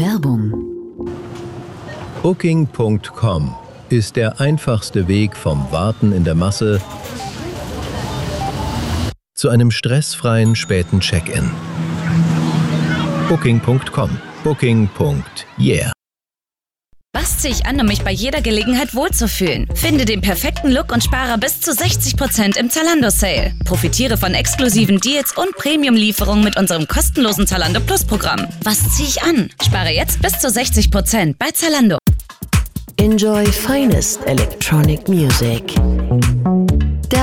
Werbung. Booking.com ist der einfachste Weg vom Warten in der Masse zu einem stressfreien späten Check-in. Booking.com. Booking.yeah. Was ziehe ich an, um mich bei jeder Gelegenheit wohlzufühlen? Finde den perfekten Look und spare bis zu 60% im Zalando-Sale. Profitiere von exklusiven Deals und Premium-Lieferungen mit unserem kostenlosen Zalando Plus-Programm. Was ziehe ich an? Spare jetzt bis zu 60% bei Zalando. Enjoy finest electronic music.